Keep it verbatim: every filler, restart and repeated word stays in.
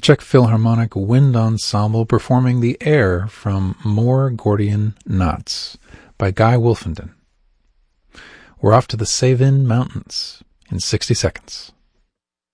Czech Philharmonic Wind Ensemble performing the air from More Gordian Knots by Guy Wolfenden. We're off to the Savin Mountains in sixty seconds.